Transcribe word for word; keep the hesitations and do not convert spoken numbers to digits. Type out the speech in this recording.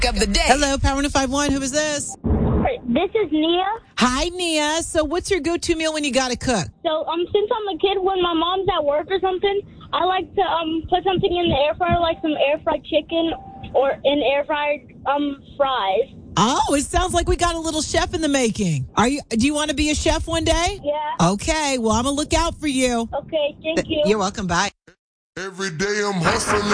Of the day. Hello, Power one oh five one. Who is this? This is Nia. Hi, Nia. So what's your go-to meal when you got to cook? So, um, since I'm a kid, when my mom's at work or something, I like to um put something in the air fryer, like some air fried chicken or an air fried um fries. Oh, it sounds like we got a little chef in the making. Are you? Do you want to be a chef one day? Yeah. Okay. Well, I'm gonna look out for you. Okay. Thank you. You're welcome. Bye. Every day I'm hustling.